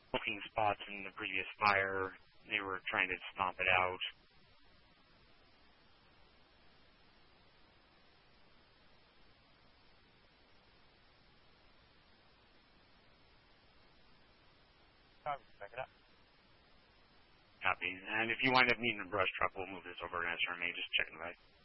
smoking spots in the previous fire. They were trying to stomp it out. Check it out. Copy. And if you wind up needing a brush truck, we'll move this over to SRMA. Just checking the back.